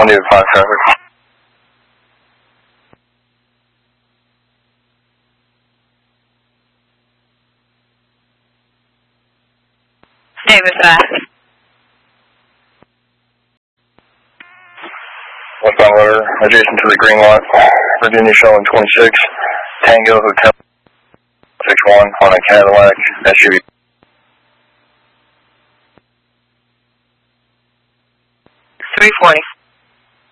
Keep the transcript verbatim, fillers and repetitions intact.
one David five traffic. David five. Westbound rotor, adjacent to the green lot. Virginia showing twenty-six. Tango Hotel six one on a Cadillac S U V. three forty.